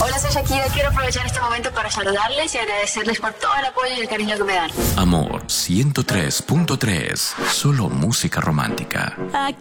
Hola, soy Shakira. Quiero aprovechar este momento para saludarles y agradecerles por todo el apoyo y el cariño que me dan. Amor 103.3. Solo música romántica. Aquí